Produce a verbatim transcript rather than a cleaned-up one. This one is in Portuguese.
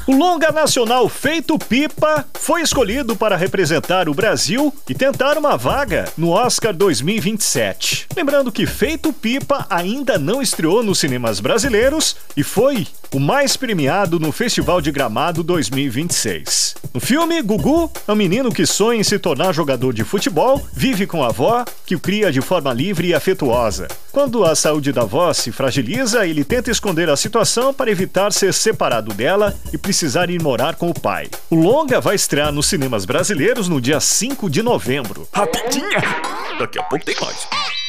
O longa nacional Feito Pipa foi escolhido para representar o Brasil e tentar uma vaga no Oscar dois mil e vinte e sete. Lembrando que Feito Pipa ainda não estreou nos cinemas brasileiros e foi o mais premiado no Festival de Gramado dois mil e vinte e seis. No filme, Gugu é um menino que sonha em se tornar jogador de futebol, vive com a avó, que o cria de forma livre e afetuosa. Quando a saúde da avó se fragiliza, ele tenta esconder a situação para evitar ser separado dela e precisar ir morar com o pai. O longa vai estrear nos cinemas brasileiros no dia cinco de novembro. Rapidinha! Daqui a pouco tem mais.